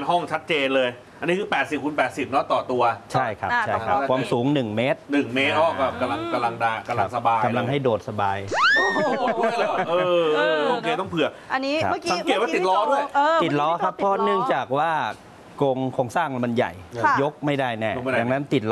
ห้องชัดเจนเลยอันนี้คือ80 คูณ 80เนาะต่อตัวใช่ครับใช่ครับความสูง1 เมตร 1 เมตรก็กำลังสบายกำลังให้โดดสบายโอเคต้องเผื่ออันนี้เมื่อกี้สังเกตว่าติดล้อด้วยติดล้อครับเพราะเนื่องจากว่ากรงโครงสร้างมันใหญ่ยกไม่ได้แน่ดังนั้นติด